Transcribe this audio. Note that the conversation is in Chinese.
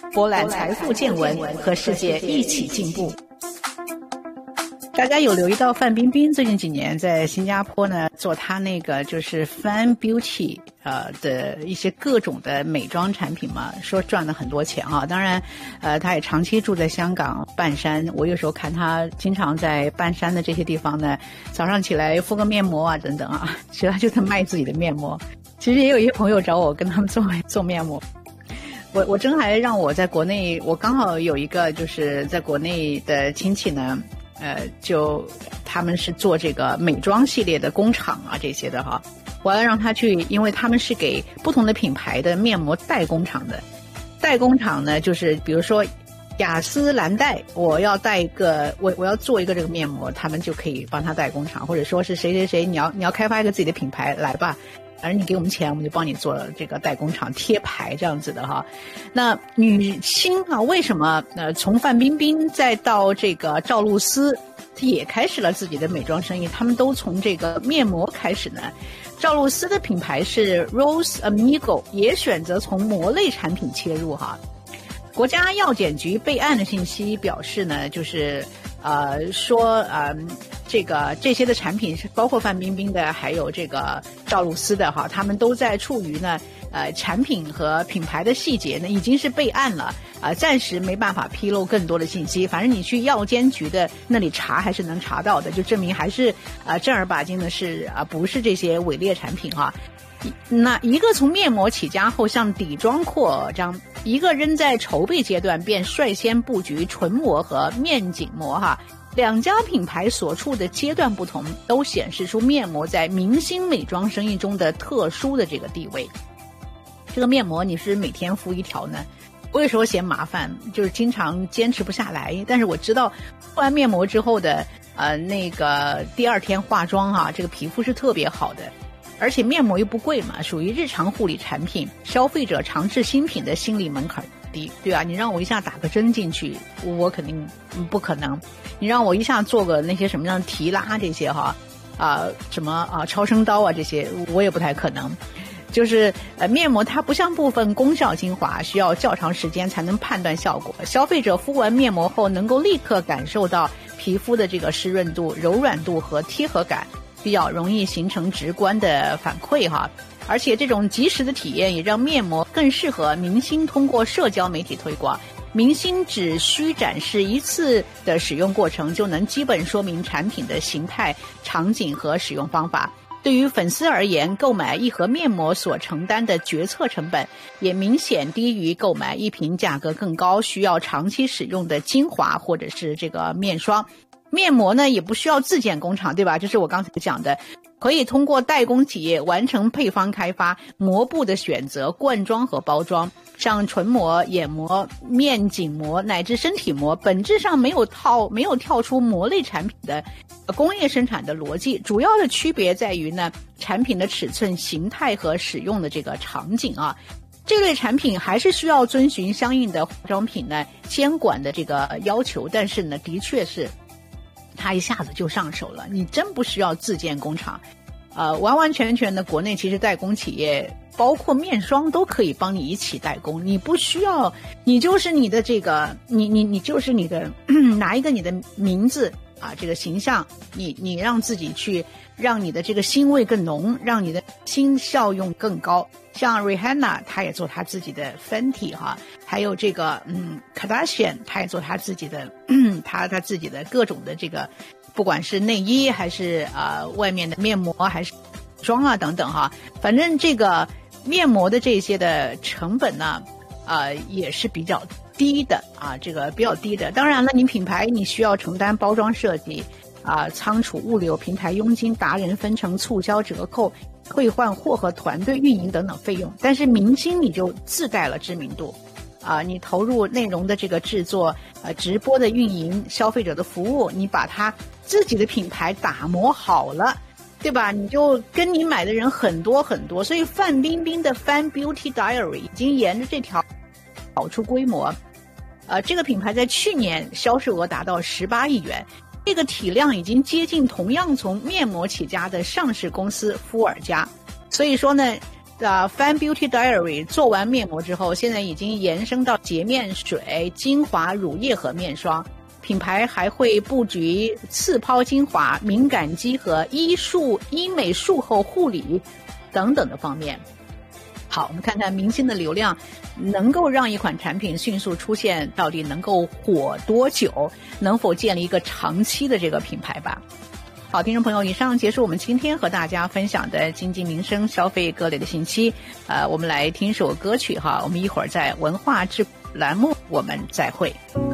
博览财富见闻，和世界一起进步。大家有留意到范冰冰最近几年在新加坡呢做她那个就是 Fan Beauty 的一些各种的美妆产品嘛，说赚了很多钱啊。当然她也长期住在香港半山，我有时候看她经常在半山的这些地方呢，早上起来敷个面膜啊等等啊，其实她就在卖自己的面膜。其实也有一些朋友找我跟他们做面膜。我真还让我在国内，我刚好有一个就是在国内的亲戚呢，就他们是做这个美妆系列的工厂啊这些的哈，我要让他去，因为他们是给不同的品牌的面膜代工厂的。代工厂呢，就是比如说雅诗兰黛，我要带一个，我要做一个这个面膜，他们就可以帮他代工厂，或者说是谁谁谁，你要开发一个自己的品牌来吧。反正你给我们钱，我们就帮你做这个代工厂贴牌这样子的哈。那女星啊，为什么从范冰冰再到这个赵露思，也开始了自己的美妆生意？他们都从这个面膜开始呢。赵露思的品牌是 Rose Amigo， 也选择从膜类产品切入哈。国家药检局备案的信息表示呢，就是说这些的产品是包括范冰冰的，还有这个赵露思的哈，他们都在处于呢产品和品牌的细节呢已经是备案了暂时没办法披露更多的信息。反正你去药监局的那里查还是能查到的，就证明还是正儿八经的是不是这些伪劣产品哈。那一个从面膜起家后向底妆扩张，一个仍在筹备阶段便率先布局唇膜和面颈膜哈。两家品牌所处的阶段不同，都显示出面膜在明星美妆生意中的特殊的这个地位。这个面膜你是每天敷一条呢，我有时候嫌麻烦，就是经常坚持不下来。但是我知道敷完面膜之后的那个第二天化妆哈，这个皮肤是特别好的。而且面膜又不贵嘛，属于日常护理产品，消费者尝试新品的心理门槛低，对吧？你让我一下打个针进去，我肯定不可能。你让我一下做个那些什么样的提拉这些哈，什么超声刀啊这些，我也不太可能。就是面膜它不像部分功效精华需要较长时间才能判断效果，消费者敷完面膜后能够立刻感受到皮肤的这个湿润度、柔软度和贴合感，比较容易形成直观的反馈哈。而且这种及时的体验也让面膜更适合明星通过社交媒体推广。明星只需展示一次的使用过程，就能基本说明产品的形态、场景和使用方法。对于粉丝而言，购买一盒面膜所承担的决策成本也明显低于购买一瓶价格更高、需要长期使用的精华或者是这个面霜。面膜呢也不需要自建工厂，对吧？就是我刚才讲的，可以通过代工企业完成配方开发、膜布的选择、灌装和包装。像唇膜、眼膜、面颈膜乃至身体膜，本质上没有跳出膜类产品的工业生产的逻辑，主要的区别在于呢产品的尺寸、形态和使用的这个场景啊。这类产品还是需要遵循相应的化妆品呢监管的这个要求，但是呢的确是它一下子就上手了，你真不需要自建工厂。完完全全的国内其实代工企业包括面霜都可以帮你一起代工，你不需要，你就是你的这个你就是你的拿一个你的名字这个形象，你让自己去让你的这个腥味更浓，让你的新效用更高。像 Rihanna 她也做她自己的 Fenty 哈，还有这个Kardashian 她也做她自己的她自己的各种的这个，不管是内衣还是外面的面膜还是妆啊等等哈，反正这个面膜的这些的成本呢也是比较低的这个比较低的。当然了，你品牌你需要承担包装设计仓储物流、平台佣金、达人分成、促销折扣、退换货和团队运营等等费用。但是明星你就自带了知名度你投入内容的这个制作直播的运营、消费者的服务，你把它自己的品牌打磨好了，对吧？你就跟你买的人很多很多，所以范冰冰的 Fan Beauty Diary 已经沿着这条跑出规模。这个品牌在去年销售额达到18亿元，这个体量已经接近同样从面膜起家的上市公司敷尔佳。所以说呢， Fan Beauty Diary 做完面膜之后，现在已经延伸到洁面水、精华、乳液和面霜。品牌还会布局次抛精华、敏感肌和医美术后护理等等的方面。好，我们看看明星的流量能够让一款产品迅速出现，到底能够火多久，能否建立一个长期的这个品牌吧。好，听众朋友，以上结束我们今天和大家分享的经济民生消费各类的信息。我们来听首歌曲哈，我们一会儿在文化之栏目我们再会。